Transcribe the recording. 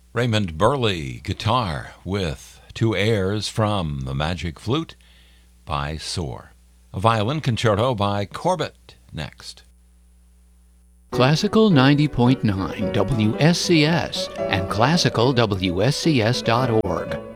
Raymond Burley, guitar, with two airs from The Magic Flute by Soar. A violin concerto by Corbett next. Classical 90.9 WSCS and classicalwscs.org.